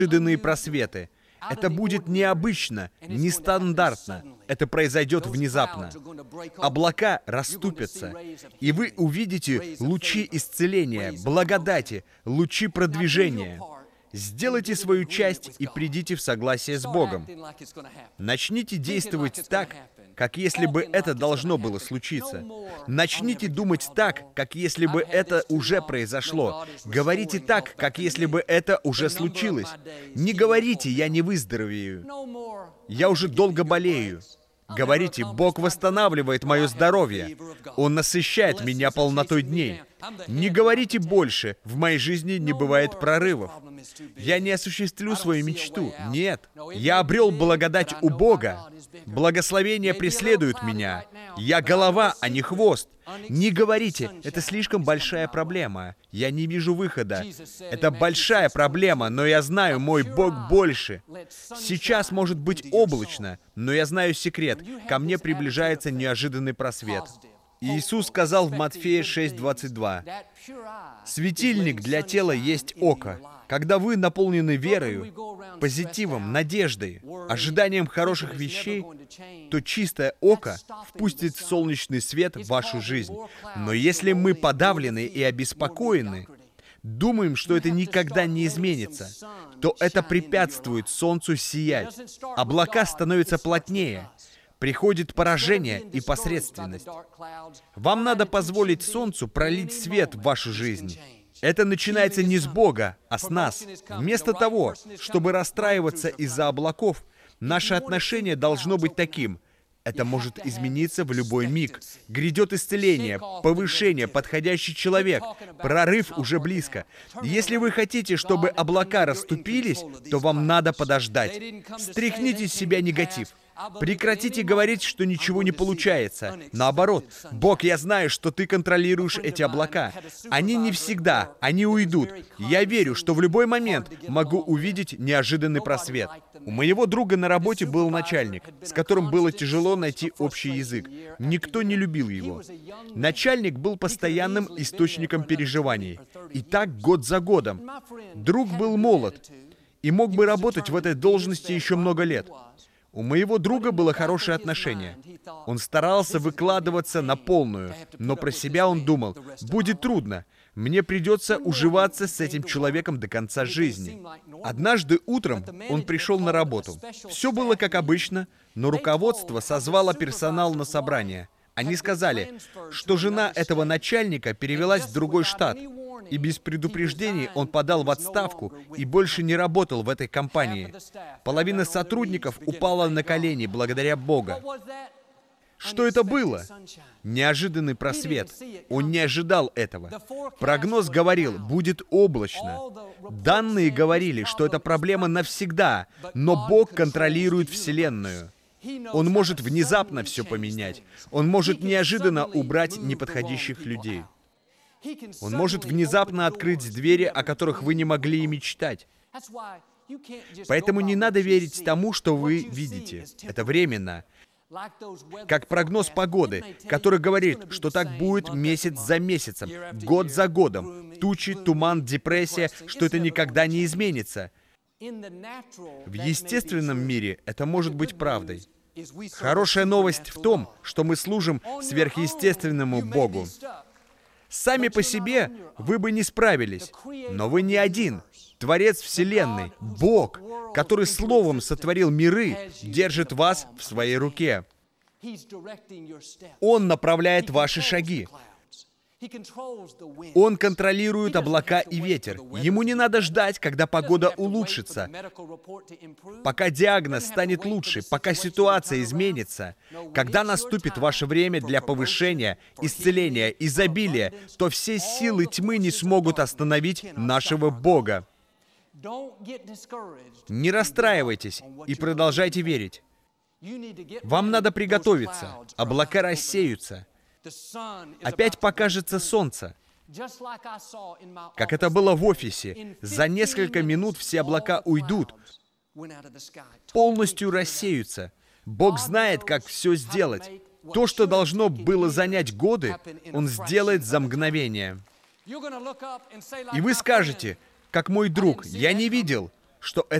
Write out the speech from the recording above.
неожиданные просветы. Это будет необычно, нестандартно. Это произойдет внезапно. Облака расступятся, и вы увидите лучи исцеления, благодати, лучи продвижения. Сделайте свою часть и придите в согласие с Богом. Начните действовать так, как если бы это должно было случиться. Начните думать так, как если бы это уже произошло. Говорите так, как если бы это уже случилось. Не говорите «я не выздоровею», «я уже долго болею». Говорите, Бог восстанавливает мое здоровье. Он насыщает меня полнотой дней. Не говорите больше, в моей жизни не бывает прорывов. Я не осуществлю свою мечту. Нет. Я обрел благодать у Бога. Благословение преследует меня. Я голова, а не хвост. Не говорите, это слишком большая проблема. Я не вижу выхода. Это большая проблема, но я знаю, мой Бог больше. Сейчас может быть облачно, но я знаю секрет. Ко мне приближается неожиданный просвет. Иисус сказал в Матфея 6:22, «Светильник для тела есть око». Когда вы наполнены верою, позитивом, надеждой, ожиданием хороших вещей, то чистое око впустит солнечный свет в вашу жизнь. Но если мы подавлены и обеспокоены, думаем, что это никогда не изменится, то это препятствует солнцу сиять. Облака становятся плотнее. Приходит поражение и посредственность. Вам надо позволить солнцу пролить свет в вашу жизнь. Это начинается не с Бога, а с нас. Вместо того, чтобы расстраиваться из-за облаков, наше отношение должно быть таким. Это может измениться в любой миг. Грядет исцеление, повышение, подходящий человек. Прорыв уже близко. Если вы хотите, чтобы облака расступились, то вам надо подождать. Стряхните с себя негатив. Прекратите говорить, что ничего не получается. Наоборот, Бог, я знаю, что Ты контролируешь эти облака. Они не всегда, они уйдут. Я верю, что в любой момент могу увидеть неожиданный просвет. У моего друга на работе был начальник, с которым было тяжело найти общий язык. Никто не любил его. Начальник был постоянным источником переживаний. И так год за годом. Друг был молод и мог бы работать в этой должности еще много лет. У моего друга было хорошее отношение. Он старался выкладываться на полную, но про себя он думал, будет трудно, мне придется уживаться с этим человеком до конца жизни. Однажды утром он пришел на работу. Все было как обычно, но руководство созвало персонал на собрание. Они сказали, что жена этого начальника перевелась в другой штат, и без предупреждений он подал в отставку и больше не работал в этой компании. Половина сотрудников упала на колени благодаря Богу. Что это было? Неожиданный просвет. Он не ожидал этого. Прогноз говорил, будет облачно. Данные говорили, что это проблема навсегда, но Бог контролирует Вселенную. Он может внезапно все поменять. Он может неожиданно убрать неподходящих людей. Он может внезапно открыть двери, о которых вы не могли и мечтать. Поэтому не надо верить тому, что вы видите. Это временно. Как прогноз погоды, который говорит, что так будет месяц за месяцем, год за годом. Тучи, туман, депрессия, что это никогда не изменится. В естественном мире это может быть правдой. Хорошая новость в том, что мы служим сверхъестественному Богу. Сами по себе вы бы не справились, но вы не один. Творец Вселенной, Бог, который Словом сотворил миры, держит вас в своей руке. Он направляет ваши шаги. Он контролирует облака и ветер. Ему не надо ждать, когда погода улучшится, пока диагноз станет лучше, пока ситуация изменится. Когда наступит ваше время для повышения, исцеления, изобилия, то все силы тьмы не смогут остановить нашего Бога. Не расстраивайтесь и продолжайте верить. Вам надо приготовиться. Облака рассеются. Опять покажется солнце. Как это было в офисе. За несколько минут все облака уйдут, полностью рассеются. Бог знает, как все сделать. То, что должно было занять годы, Он сделает за мгновение. И вы скажете, как мой друг, я не видел, что